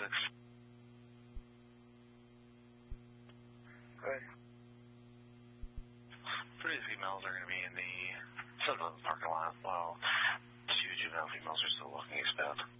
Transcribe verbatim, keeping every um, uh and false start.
six. Good. Three females are going to be in the Sunland parking lot while two juvenile females are still walking eastbound.